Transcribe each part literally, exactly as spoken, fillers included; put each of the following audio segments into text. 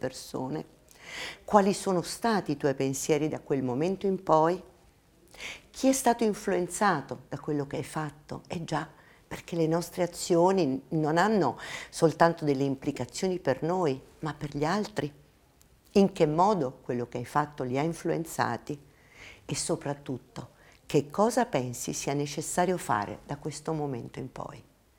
persone? Quali sono stati i tuoi pensieri da quel momento in poi? Chi è stato influenzato da quello che hai fatto? Eh già, perché le nostre azioni non hanno soltanto delle implicazioni per noi, ma per gli altri. In che modo quello che hai fatto li ha influenzati? E soprattutto, che cosa pensi sia necessario fare da questo momento in poi?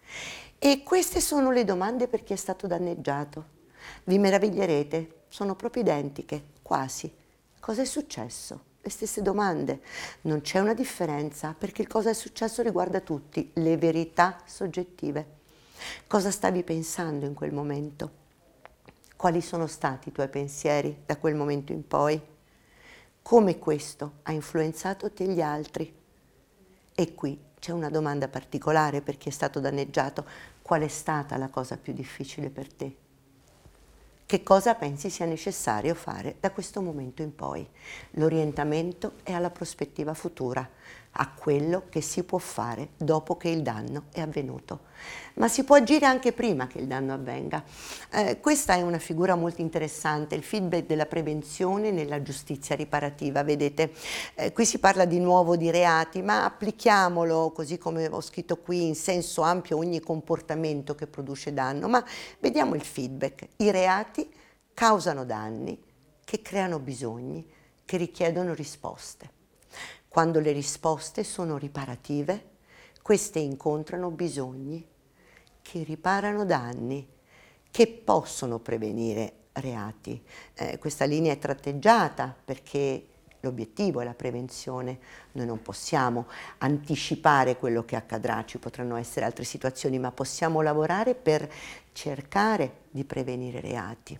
E queste sono le domande per chi è stato danneggiato. Vi meraviglierete, sono proprio identiche, quasi. Cosa è successo? Le stesse domande. Non c'è una differenza, perché il cosa è successo riguarda tutti, le verità soggettive. Cosa stavi pensando in quel momento? Quali sono stati i tuoi pensieri da quel momento in poi? Come questo ha influenzato te e gli altri? E qui c'è una domanda particolare per chi è stato danneggiato. Qual è stata la cosa più difficile per te? Che cosa pensi sia necessario fare da questo momento in poi? L'orientamento è alla prospettiva futura, a quello che si può fare dopo che il danno è avvenuto. Ma si può agire anche prima che il danno avvenga. Eh, questa è una figura molto interessante, il feedback della prevenzione nella giustizia riparativa. Vedete, eh, qui si parla di nuovo di reati, ma applichiamolo, così come ho scritto qui, in senso ampio ogni comportamento che produce danno. Ma vediamo il feedback. I reati causano danni che creano bisogni, che richiedono risposte. Quando le risposte sono riparative, queste incontrano bisogni che riparano danni, che possono prevenire reati. Eh, questa linea è tratteggiata perché l'obiettivo è la prevenzione. Noi non possiamo anticipare quello che accadrà, ci potranno essere altre situazioni, ma possiamo lavorare per cercare di prevenire reati.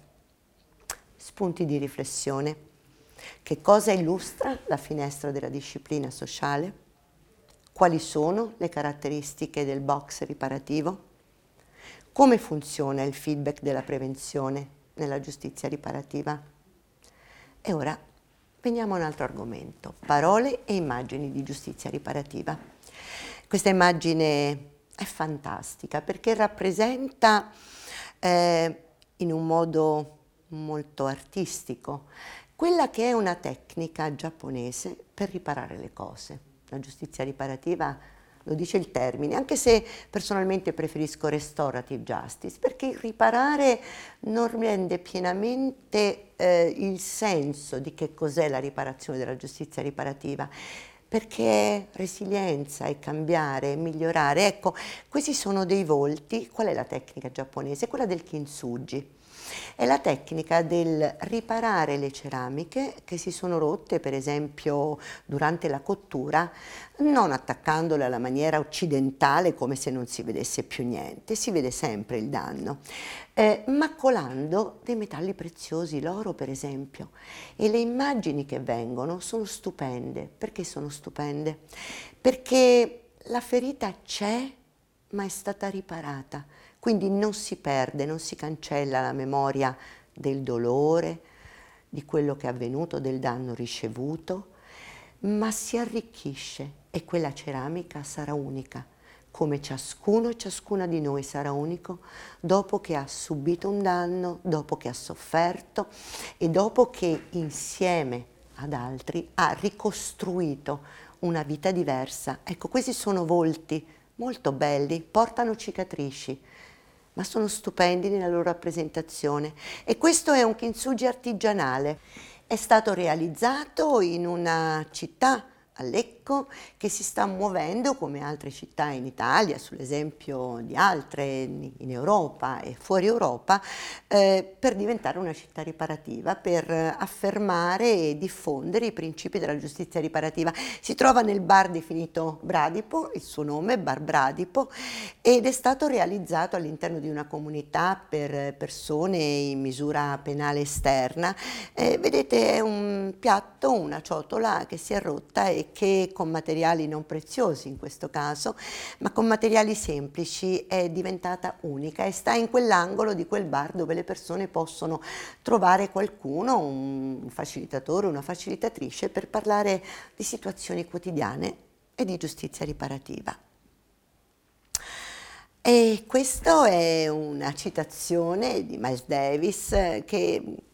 Spunti di riflessione. Che cosa illustra la finestra della disciplina sociale? Quali sono le caratteristiche del box riparativo? Come funziona il feedback della prevenzione nella giustizia riparativa? E ora veniamo a un altro argomento, parole e immagini di giustizia riparativa. Questa immagine è fantastica perché rappresenta eh, in un modo molto artistico quella che è una tecnica giapponese per riparare le cose. La giustizia riparativa lo dice il termine, anche se personalmente preferisco restorative justice, perché riparare non rende pienamente eh, il senso di che cos'è la riparazione della giustizia riparativa, perché è resilienza, è cambiare, è migliorare. Ecco, questi sono dei volti. Qual è la tecnica giapponese? Quella del kintsugi. È la tecnica del riparare le ceramiche che si sono rotte, per esempio, durante la cottura, non attaccandole alla maniera occidentale come se non si vedesse più niente, si vede sempre il danno, eh, ma colando dei metalli preziosi, l'oro per esempio. E le immagini che vengono sono stupende. Perché sono stupende? Perché la ferita c'è, ma è stata riparata. Quindi non si perde, non si cancella la memoria del dolore, di quello che è avvenuto, del danno ricevuto, ma si arricchisce e quella ceramica sarà unica, come ciascuno e ciascuna di noi sarà unico dopo che ha subito un danno, dopo che ha sofferto e dopo che insieme ad altri ha ricostruito una vita diversa. Ecco, questi sono volti molto belli, portano cicatrici, ma sono stupendi nella loro rappresentazione. E questo è un kintsugi artigianale. È stato realizzato in una città, a Lecco, che si sta muovendo come altre città in Italia, sull'esempio di altre in Europa e fuori Europa, eh, per diventare una città riparativa, per affermare e diffondere i principi della giustizia riparativa. Si trova nel bar definito Bradipo, il suo nome è Bar Bradipo, ed è stato realizzato all'interno di una comunità per persone in misura penale esterna. Eh, vedete, è un piatto, una ciotola che si è rotta e che con materiali non preziosi in questo caso, ma con materiali semplici è diventata unica e sta in quell'angolo di quel bar dove le persone possono trovare qualcuno, un facilitatore, una facilitatrice, per parlare di situazioni quotidiane e di giustizia riparativa. E questa è una citazione di Miles Davis che